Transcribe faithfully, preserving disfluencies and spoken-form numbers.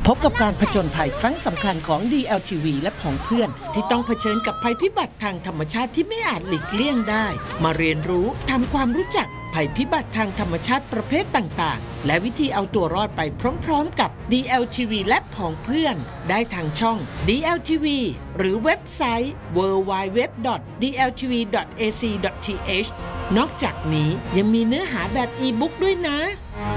พบกับการผจญภัยครั้งสำคัญของ ดี แอล ที วี และผองเพื่อนที่ต้องเผชิญกับภัยพิบัติทางธรรมชาติที่ไม่อาจหลีกเลี่ยงได้มาเรียนรู้ทำความรู้จักภัยพิบัติทางธรรมชาติประเภทต่างๆและวิธีเอาตัวรอดไปพร้อมๆกับ ดี แอล ที วี และผองเพื่อนได้ทางช่อง ดี แอล ที วี หรือเว็บไซต์ ดับเบิลยู ดับเบิลยู ดับเบิลยู ดอท ดี แอล ที วี ดอท เอ ซี ดอท ที เอช นอกจากนี้ยังมีเนื้อหาแบบอีบุ๊กด้วยนะ